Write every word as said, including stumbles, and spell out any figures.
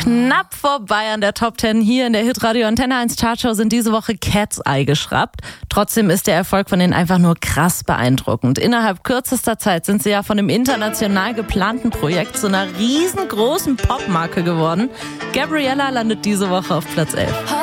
Knapp vorbei an der Top zehn. Hier in der Hitradio Antenne eins Chartshow sind diese Woche Cat's Eye geschraubt. Trotzdem ist der Erfolg von denen einfach nur krass beeindruckend. Innerhalb kürzester Zeit sind sie ja von dem international geplanten Projekt zu einer riesengroßen Popmarke geworden. Gabriella landet diese Woche auf Platz elf.